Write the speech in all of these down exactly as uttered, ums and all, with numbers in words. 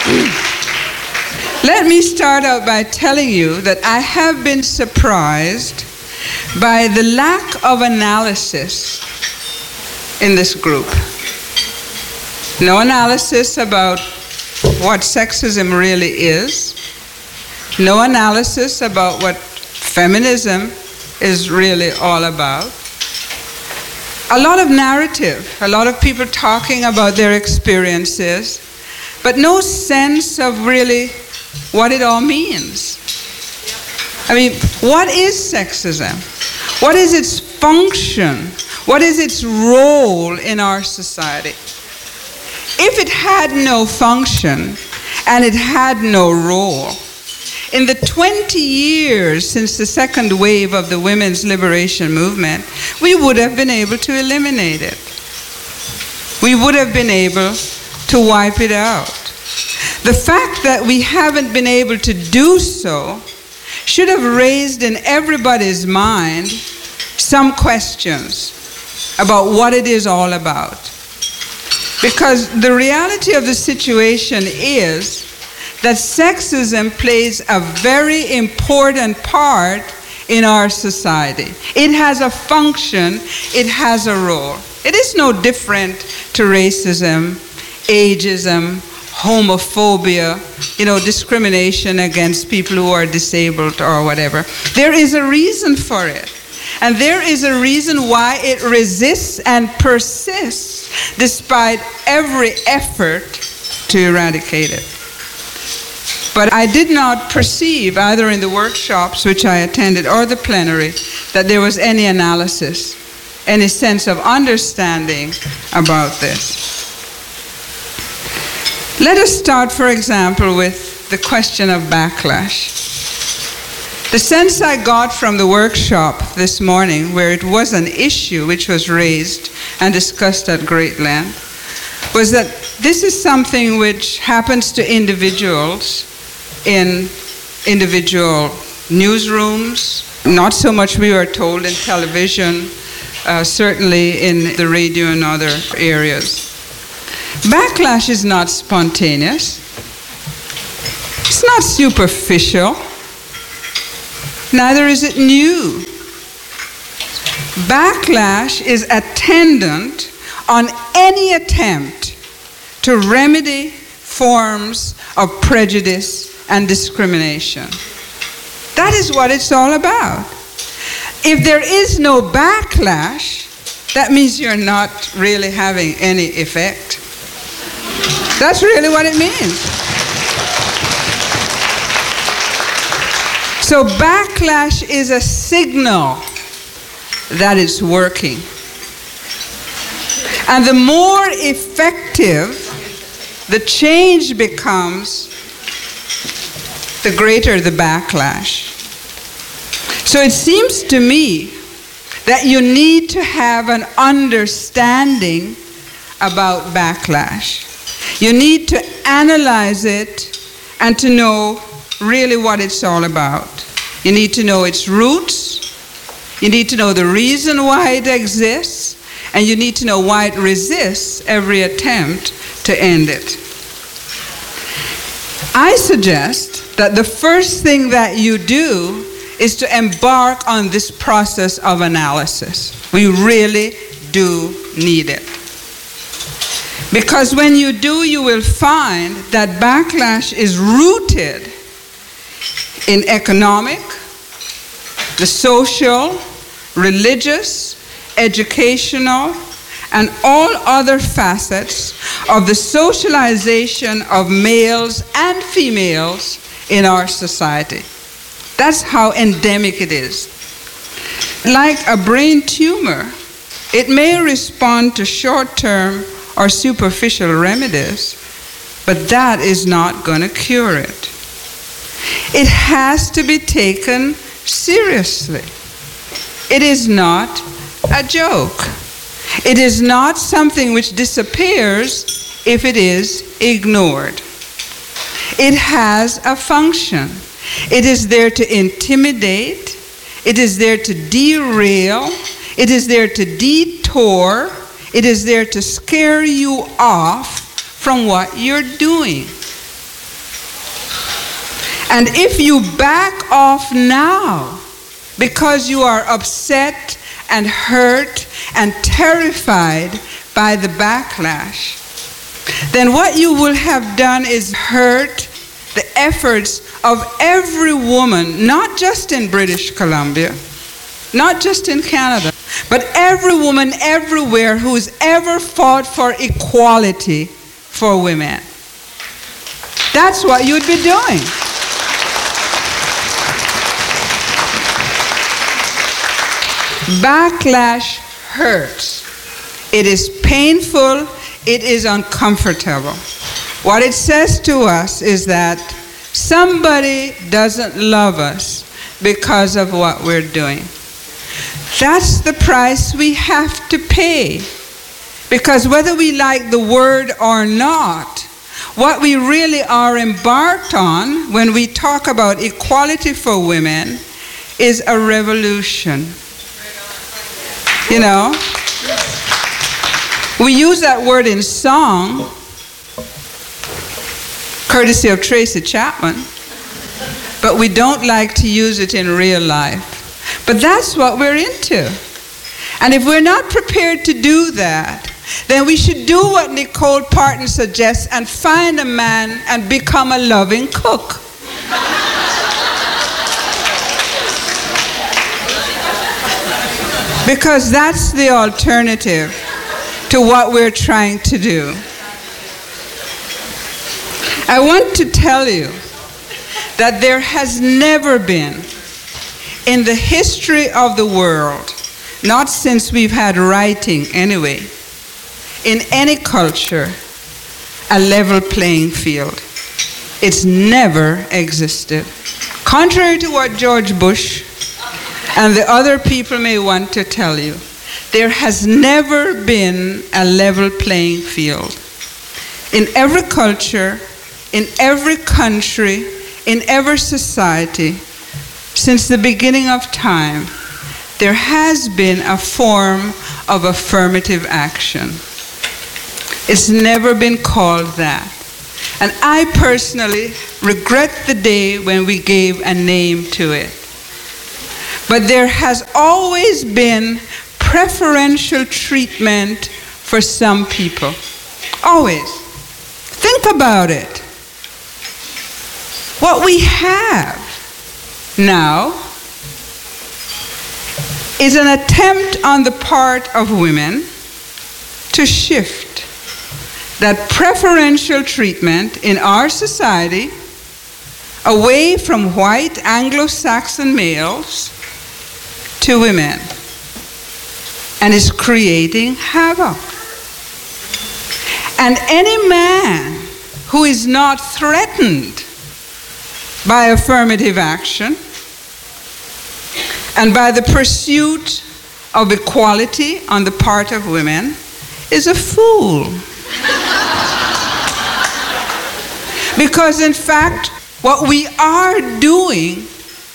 Let me start out by telling you that I have been surprised by the lack of analysis in this group. No analysis about what sexism really is. No analysis about what feminism is really all about. A lot of narrative, a lot of people talking about their experiences, but no sense of really what it all means. I mean, what is sexism? What is its function? What is its role in our society? If it had no function and it had no role, in the twenty years since the second wave of the women's liberation movement, we would have been able to eliminate it. We would have been able to wipe it out. The fact that we haven't been able to do so should have raised in everybody's mind some questions about what it is all about. Because the reality of the situation is that sexism plays a very important part in our society. It has a function, it has a role. It is no different to racism, ageism, homophobia, you know, discrimination against people who are disabled or whatever. There is a reason for it. And there is a reason why it resists and persists despite every effort to eradicate it. But I did not perceive, either in the workshops which I attended or the plenary, that there was any analysis, any sense of understanding about this. Let us start, for example, with the question of backlash. The sense I got from the workshop this morning, where it was an issue which was raised and discussed at great length, was that this is something which happens to individuals in individual newsrooms, not so much, we are told, in television, uh, certainly in the radio and other areas. Backlash is not spontaneous. It's not superficial. Neither is it new. Backlash is attendant on any attempt to remedy forms of prejudice and discrimination. That is what it's all about. If there is no backlash, that means you're not really having any effect. That's really what it means. So backlash is a signal that it's working. And the more effective the change becomes, the greater the backlash. So it seems to me that you need to have an understanding about backlash. You need to analyze it and to know really what it's all about. You need to know its roots. You need to know the reason why it exists. And you need to know why it resists every attempt to end it. I suggest that the first thing that you do is to embark on this process of analysis. We really do need it. Because when you do, you will find that backlash is rooted in economic, the social, religious, educational, and all other facets of the socialization of males and females in our society. That's how endemic it is. Like a brain tumor, it may respond to short-term or superficial remedies, but that is not going to cure it. It has to be taken seriously. It is not a joke. It is not something which disappears if it is ignored. It has a function. It is there to intimidate. It is there to derail. It is there to detour. It is there to scare you off from what you're doing. And if you back off now because you are upset and hurt and terrified by the backlash, then what you will have done is hurt the efforts of every woman, not just in British Columbia, not just in Canada, but every woman everywhere who's ever fought for equality for women. That's what you'd be doing. Backlash hurts. It is painful. It is uncomfortable. What it says to us is that somebody doesn't love us because of what we're doing. That's the price we have to pay. Because whether we like the word or not, what we really are embarked on when we talk about equality for women is a revolution. You know, we use that word in song, courtesy of Tracy Chapman, but we don't like to use it in real life. But that's what we're into. And if we're not prepared to do that, then we should do what Nicole Parton suggests and find a man and become a loving cook. Because that's the alternative to what we're trying to do. I want to tell you that there has never been in the history of the world, not since we've had writing anyway, in any culture, a level playing field. It's never existed. Contrary to what George Bush and the other people may want to tell you, there has never been a level playing field. In every culture, in every country, in every society, since the beginning of time, there has been a form of affirmative action. It's never been called that. And I personally regret the day when we gave a name to it. But there has always been preferential treatment for some people. Always. Think about it. What we have now is an attempt on the part of women to shift that preferential treatment in our society away from white Anglo-Saxon males to women, and is creating havoc. And any man who is not threatened by affirmative action and by the pursuit of equality on the part of women is a fool. Because in fact, what we are doing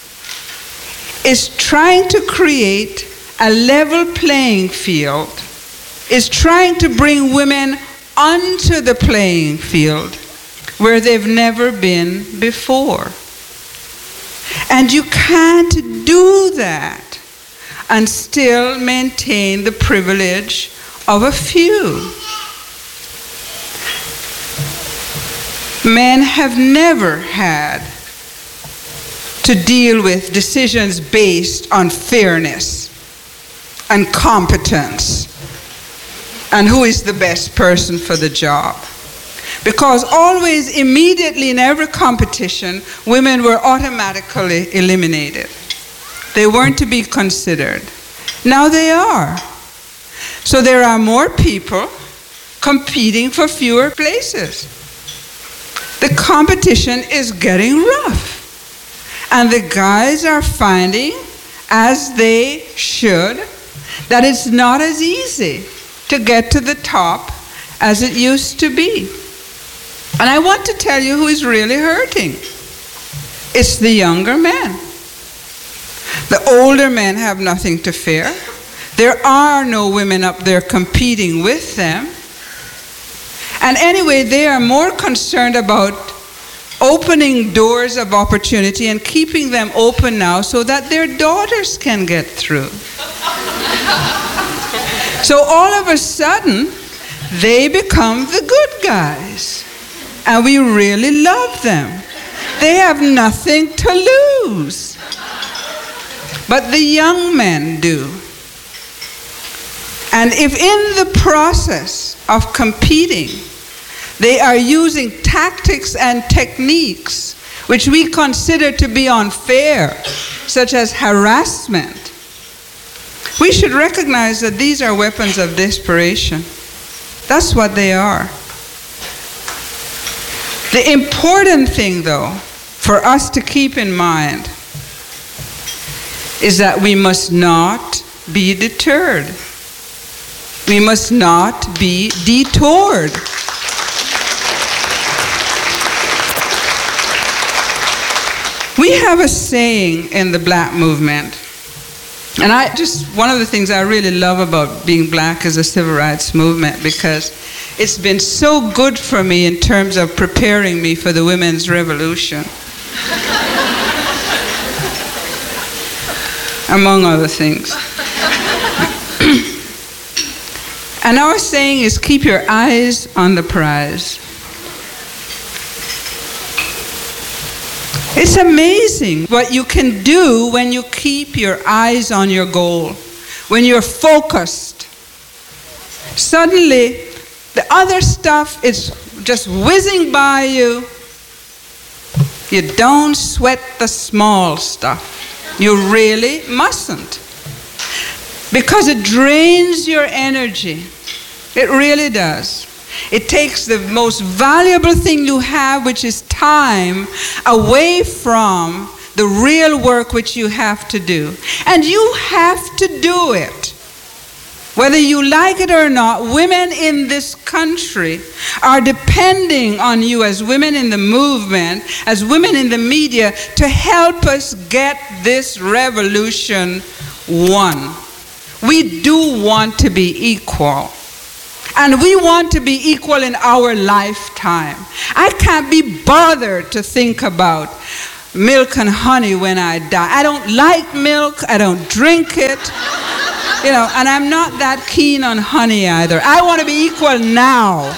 is trying to create a level playing field, is trying to bring women onto the playing field where they've never been before. And you can't do that and still maintain the privilege of a few. Men have never had to deal with decisions based on fairness and competence and who is the best person for the job. Because always, immediately in every competition, women were automatically eliminated. They weren't to be considered. Now they are. So there are more people competing for fewer places. The competition is getting rough. And the guys are finding, as they should, that it's not as easy to get to the top as it used to be. And I want to tell you who is really hurting. It's the younger men. The older men have nothing to fear. There are no women up there competing with them. And anyway, they are more concerned about opening doors of opportunity and keeping them open now so that their daughters can get through. So all of a sudden, they become the good guys. And we really love them. They have nothing to lose. But the young men do. And if in the process of competing, they are using tactics and techniques which we consider to be unfair, such as harassment, we should recognize that these are weapons of desperation. That's what they are. The important thing, though, for us to keep in mind is that we must not be deterred. We must not be detoured. We have a saying in the black movement, and I just, one of the things I really love about being black is the civil rights movement, because it's been so good for me in terms of preparing me for the women's revolution. Among other things. And our saying is, keep your eyes on the prize. It's amazing what you can do when you keep your eyes on your goal, when you're focused. Suddenly, the other stuff is just whizzing by you. You don't sweat the small stuff. You really mustn't. Because it drains your energy. It really does. It takes the most valuable thing you have, which is time, away from the real work which you have to do. And you have to do it. Whether you like it or not, women in this country are depending on you as women in the movement, as women in the media, to help us get this revolution won. We do want to be equal. And we want to be equal in our lifetime. I can't be bothered to think about milk and honey when I die. I don't like milk. I don't drink it. You know, and I'm not that keen on honey either. I want to be equal now.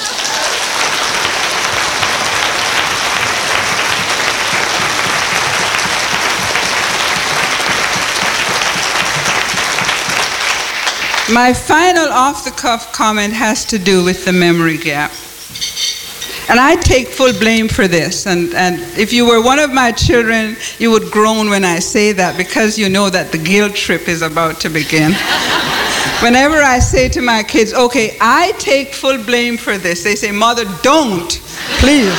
My final off-the-cuff comment has to do with the memory gap. And I take full blame for this. And, and if you were one of my children, you would groan when I say that, because you know that the guilt trip is about to begin. Whenever I say to my kids, okay, I take full blame for this, they say, Mother, don't, please.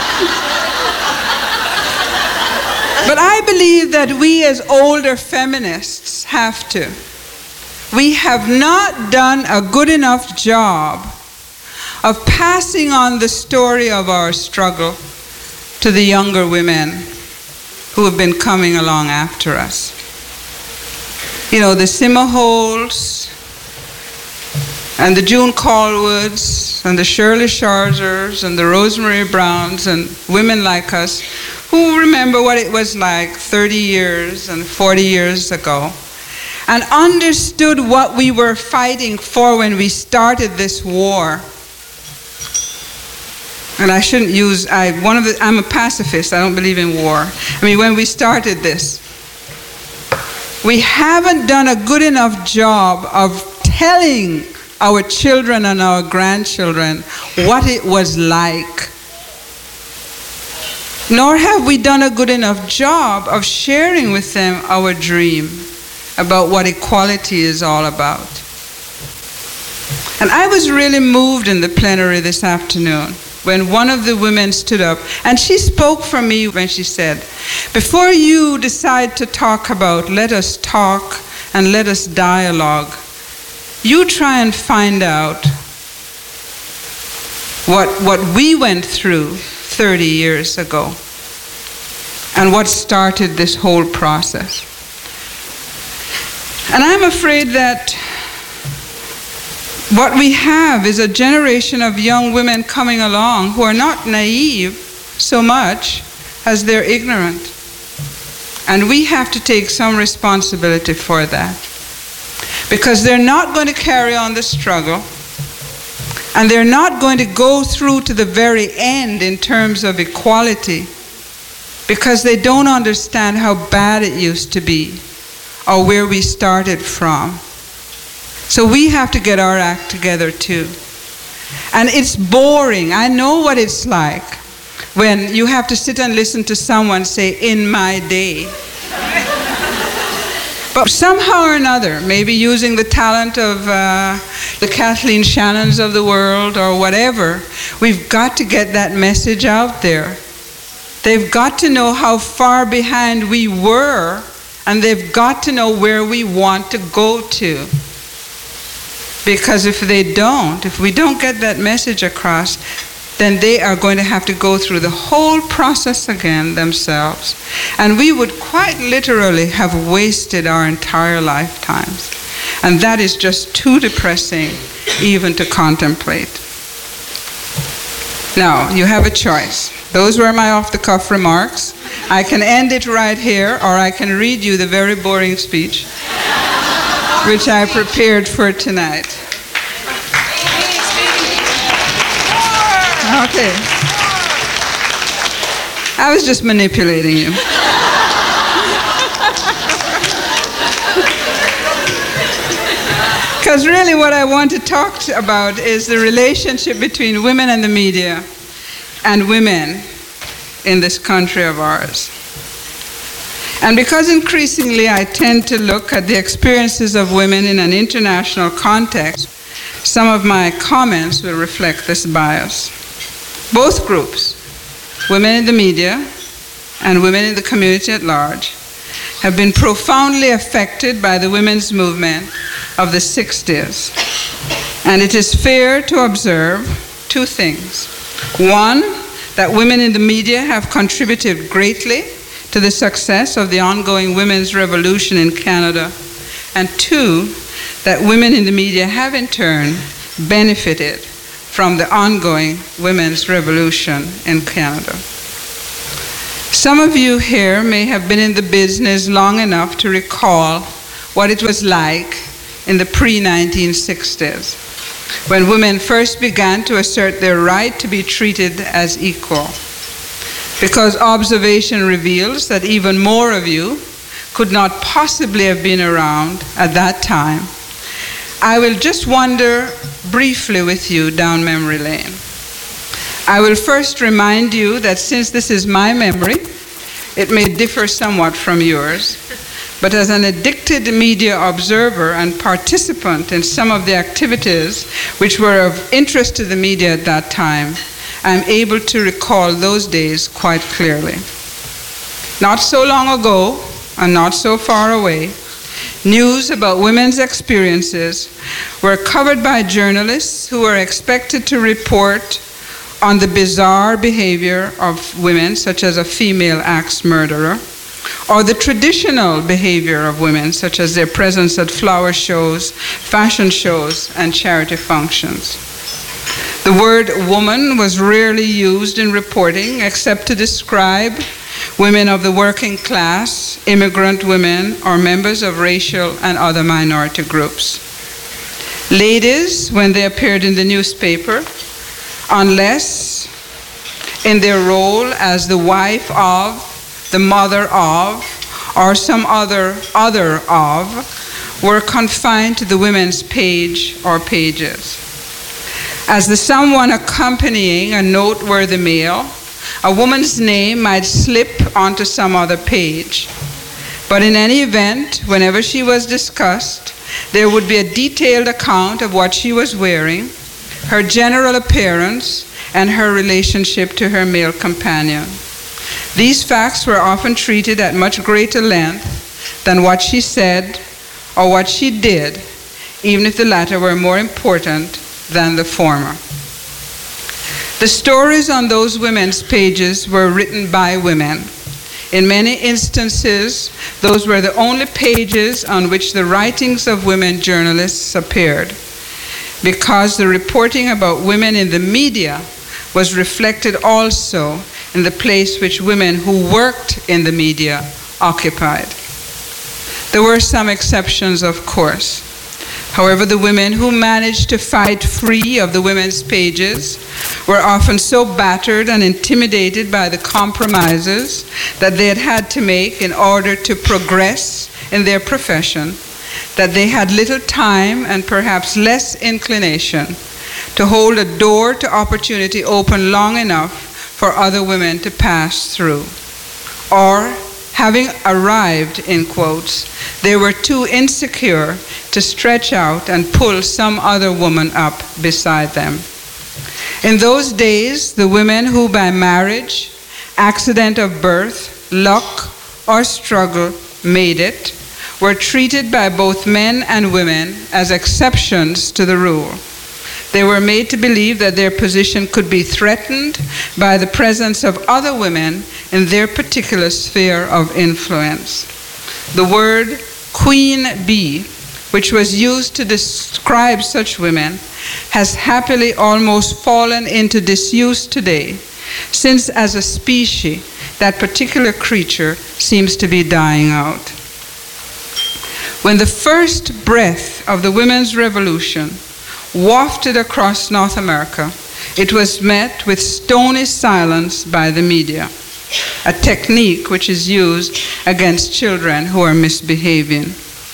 But I believe that we as older feminists have to. We have not done a good enough job of passing on the story of our struggle to the younger women who have been coming along after us. You know, the Simaholes and the June Callwoods and the Shirley Sharzers and the Rosemary Browns and women like us who remember what it was like thirty years and forty years ago, and understood what we were fighting for when we started this war. And I shouldn't use, I, one of the, I'm a pacifist, I don't believe in war. I mean, when we started this, we haven't done a good enough job of telling our children and our grandchildren what it was like. Nor have we done a good enough job of sharing with them our dream about what equality is all about. And I was really moved in the plenary this afternoon when one of the women stood up, and she spoke for me when she said, before you decide to talk about let us talk and let us dialogue, you try and find out what, what we went through thirty years ago and what started this whole process. And I'm afraid that what we have is a generation of young women coming along who are not naive, so much as they're ignorant. And we have to take some responsibility for that. Because they're not going to carry on the struggle, and they're not going to go through to the very end in terms of equality, because they don't understand how bad it used to be or where we started from. So we have to get our act together too. And it's boring. I know what it's like when you have to sit and listen to someone say, "in my day." But somehow or another, maybe using the talent of uh, the Kathleen Shannons of the world or whatever, we've got to get that message out there. They've got to know how far behind we were, and they've got to know where we want to go to. Because if they don't, if we don't get that message across, then they are going to have to go through the whole process again themselves. And we would quite literally have wasted our entire lifetimes. And that is just too depressing even to contemplate. Now, you have a choice. Those were my off-the-cuff remarks. I can end it right here, or I can read you the very boring speech, which I prepared for tonight. Okay. I was just manipulating you. Because really what I want to talk to about is the relationship between women and the media and women in this country of ours. And because increasingly I tend to look at the experiences of women in an international context, some of my comments will reflect this bias. Both groups, women in the media and women in the community at large, have been profoundly affected by the women's movement of the sixties. And it is fair to observe two things. One, that women in the media have contributed greatly to the success of the ongoing women's revolution in Canada. And two, that women in the media have in turn benefited from the ongoing women's revolution in Canada. Some of you here may have been in the business long enough to recall what it was like in the pre nineteen sixties, when women first began to assert their right to be treated as equal. Because observation reveals that even more of you could not possibly have been around at that time, I will just wander briefly with you down memory lane. I will first remind you that since this is my memory, it may differ somewhat from yours, but as an addicted media observer and participant in some of the activities which were of interest to the media at that time, I am able to recall those days quite clearly. Not so long ago, and not so far away, news about women's experiences were covered by journalists who were expected to report on the bizarre behavior of women, such as a female axe murderer, or the traditional behavior of women, such as their presence at flower shows, fashion shows, and charity functions. The word woman was rarely used in reporting except to describe women of the working class, immigrant women, or members of racial and other minority groups. Ladies, when they appeared in the newspaper, unless in their role as the wife of, the mother of, or some other other of, were confined to the women's page or pages. As the someone accompanying a noteworthy male, a woman's name might slip onto some other page. But in any event, whenever she was discussed, there would be a detailed account of what she was wearing, her general appearance, and her relationship to her male companion. These facts were often treated at much greater length than what she said or what she did, even if the latter were more important than the former. The stories on those women's pages were written by women. In many instances, those were the only pages on which the writings of women journalists appeared, because the reporting about women in the media was reflected also in the place which women who worked in the media occupied. There were some exceptions, of course. However, the women who managed to fight free of the women's pages were often so battered and intimidated by the compromises that they had had to make in order to progress in their profession, that they had little time and perhaps less inclination to hold a door to opportunity open long enough for other women to pass through. Or, having arrived, in quotes, they were too insecure to stretch out and pull some other woman up beside them. In those days, the women who by marriage, accident of birth, luck, or struggle made it were treated by both men and women as exceptions to the rule. They were made to believe that their position could be threatened by the presence of other women in their particular sphere of influence. The word queen bee, which was used to describe such women, has happily almost fallen into disuse today, since as a species, that particular creature seems to be dying out. When the first breath of the women's revolution wafted across North America, it was met with stony silence by the media, a technique which is used against children who are misbehaving.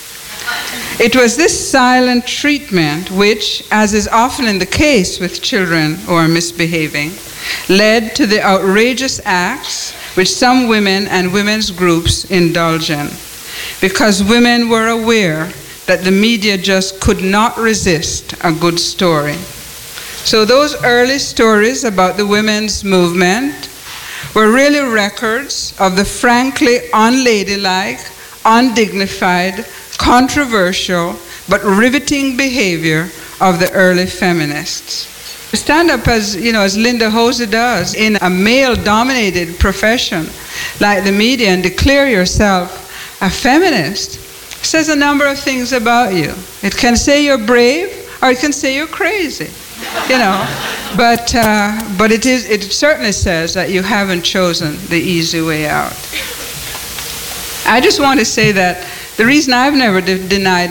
It was this silent treatment which, as is often in the case with children who are misbehaving, led to the outrageous acts which some women and women's groups indulge in, because women were aware that the media just could not resist a good story. So those early stories about the women's movement were really records of the frankly unladylike, undignified, controversial, but riveting behavior of the early feminists. Stand up as, you know, as Linda Hose does in a male-dominated profession like the media and declare yourself a feminist says a number of things about you. It can say you're brave, or it can say you're crazy, you know. But uh, but it is it certainly says that you haven't chosen the easy way out. I just want to say that the reason I've never de- denied